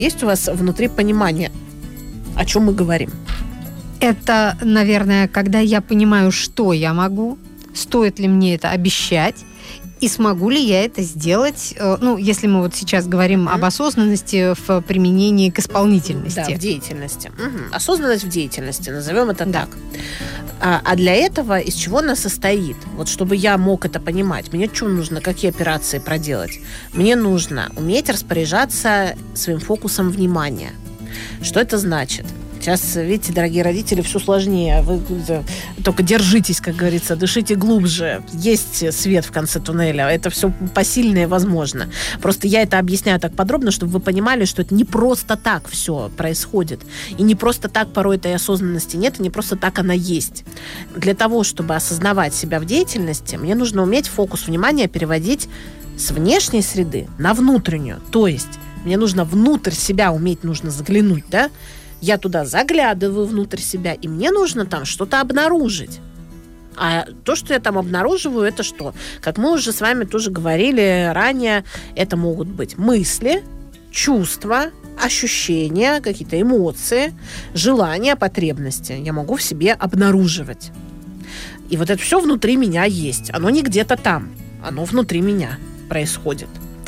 Есть у вас внутри понимание, о чем мы говорим? Это, наверное, когда я понимаю, что я могу, стоит ли мне это обещать, и смогу ли я это сделать, если мы вот сейчас говорим об осознанности в применении к исполнительности. Да, в деятельности. Осознанность в деятельности, назовем это так. А для этого из чего она состоит? Вот чтобы я мог это понимать, мне что нужно, какие операции проделать? Мне нужно уметь распоряжаться своим фокусом внимания. Что это значит? Сейчас, видите, дорогие родители, все сложнее. Вы только держитесь, как говорится, дышите глубже. Есть свет в конце туннеля. Это все посильное возможно. Просто я это объясняю так подробно, чтобы вы понимали, что это не просто так все происходит. И не просто так порой этой осознанности нет, и не просто так она есть. Для того, чтобы осознавать себя в деятельности, мне нужно уметь фокус внимания переводить с внешней среды на внутреннюю. То есть мне нужно внутрь себя уметь заглянуть, да? Я туда заглядываю внутрь себя, и мне нужно там что-то обнаружить. А то, что я там обнаруживаю, это что? Как мы уже с вами тоже говорили ранее, это могут быть мысли, чувства, ощущения, какие-то эмоции, желания, потребности. Я могу в себе обнаруживать. И вот это все внутри меня есть. Оно не где-то там. Оно внутри меня происходит.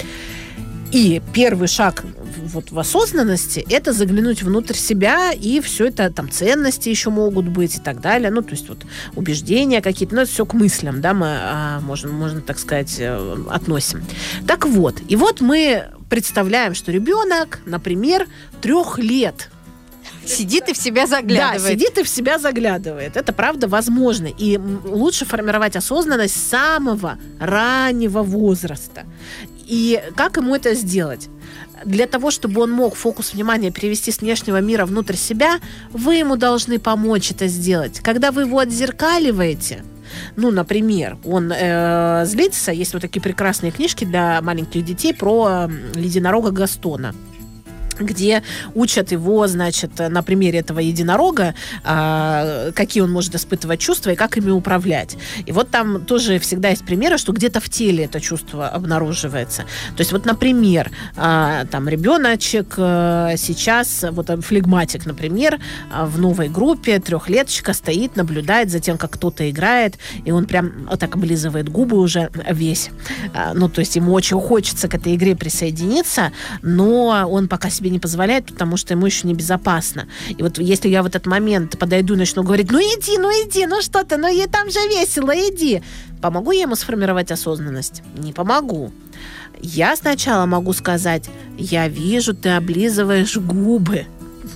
И первый шаг вот в осознанности – это заглянуть внутрь себя, и все это, там, ценности еще могут быть и так далее. То есть вот убеждения какие-то, это все к мыслям, да, мы, можно так сказать, относим. Так вот, и вот мы представляем, что ребенок, например, 3 лет сидит и в себя заглядывает. Да, сидит и в себя заглядывает. Это правда возможно. И лучше формировать осознанность с самого раннего возраста. И как ему это сделать? Для того, чтобы он мог фокус внимания перевести с внешнего мира внутрь себя, вы ему должны помочь это сделать. Когда вы его отзеркаливаете, например, он злится, есть вот такие прекрасные книжки для маленьких детей про единорога Гастона, где учат его, на примере этого единорога, какие он может испытывать чувства и как ими управлять. И вот там тоже всегда есть примеры, что где-то в теле это чувство обнаруживается. То есть вот, например, там ребеночек сейчас, вот флегматик, например, в новой группе, 3-леточка стоит, наблюдает за тем, как кто-то играет, и он прям вот так облизывает губы уже весь. То есть ему очень хочется к этой игре присоединиться, но он пока себе не позволяет, потому что ему еще небезопасно. И вот если я в этот момент подойду и начну говорить, иди, что ты, ей там же весело, иди. Помогу я ему сформировать осознанность? Не помогу. Я сначала могу сказать, я вижу, ты облизываешь губы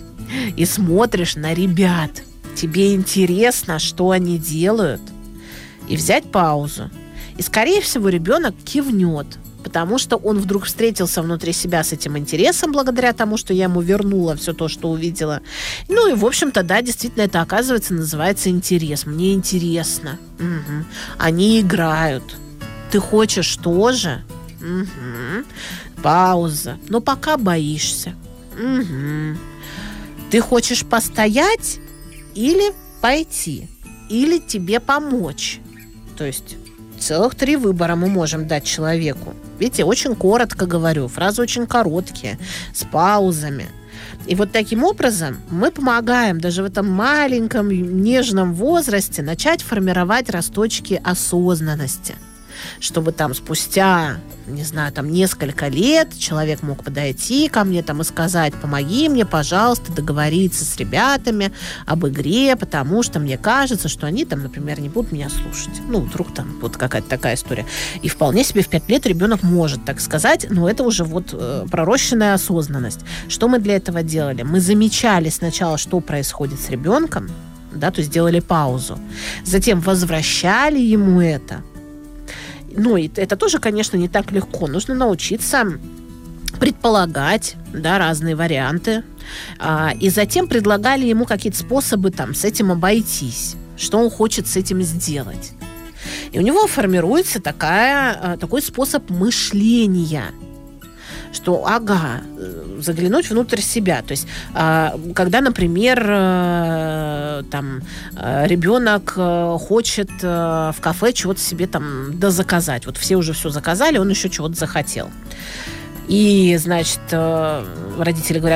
и смотришь на ребят. Тебе интересно, что они делают? И взять паузу. И, скорее всего, ребенок кивнет, потому что он вдруг встретился внутри себя с этим интересом, благодаря тому, что я ему вернула все то, что увидела. И, в общем-то, да, действительно, это, оказывается, называется интерес. Мне интересно. Угу. Они играют. Ты хочешь тоже? Угу. Пауза. Но пока боишься. Угу. Ты хочешь постоять или пойти? Или тебе помочь? То есть целых 3 выбора мы можем дать человеку. Видите, очень коротко говорю, фразы очень короткие, с паузами. И вот таким образом мы помогаем даже в этом маленьком нежном возрасте начать формировать росточки осознанности, чтобы там спустя, несколько лет человек мог подойти ко мне и сказать, помоги мне, пожалуйста, договориться с ребятами об игре, потому что мне кажется, что они например, не будут меня слушать. Вдруг там вот какая-то такая история. И вполне себе в 5 лет ребенок может так сказать, но это уже пророщенная осознанность. Что мы для этого делали? Мы замечали сначала, что происходит с ребенком, да, то есть делали паузу. Затем возвращали ему это. И это тоже, конечно, не так легко. Нужно научиться предполагать, да, разные варианты. И затем предлагали ему какие-то способы с этим обойтись. Что он хочет с этим сделать. И у него формируется такой способ мышления. Что, заглянуть внутрь себя. То есть, когда, например, ребенок хочет в кафе чего-то себе заказать. Вот все уже все заказали, он еще чего-то захотел. И, значит, родители говорят: